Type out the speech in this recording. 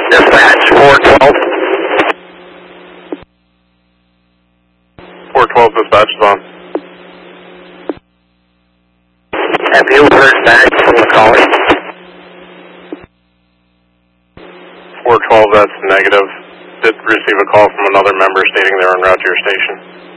Dispatch 412. 412 dispatch is on. Have you heard back from the caller? 412, that's negative. Did receive a call from another member stating they're en route to your station.